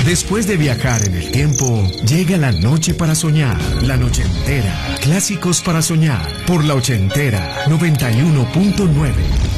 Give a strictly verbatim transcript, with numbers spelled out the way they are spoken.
Después de viajar en el tiempo, llega la noche para soñar. La noche entera. Clásicos para soñar. Por la ochentera, noventa y uno punto nueve.